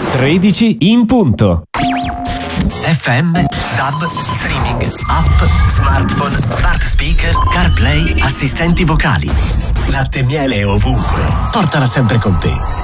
13 in punto. FM, DAB, streaming, app, smartphone, smart speaker, CarPlay, assistenti vocali. Latte e miele ovunque. Portala sempre con te.